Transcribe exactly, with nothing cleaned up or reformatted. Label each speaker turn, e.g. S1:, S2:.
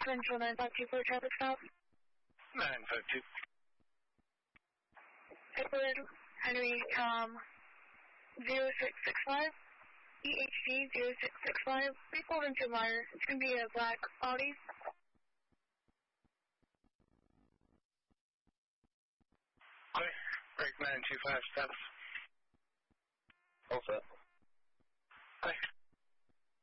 S1: Central nine five two for traffic stop.
S2: nine five two.
S1: Edward Henry Tom zero six six five. E H G zero six six five. We pulled into Meyer. It's going to be a black Audi.
S2: Okay. Break nine two five steps.
S3: All set.
S2: Bye.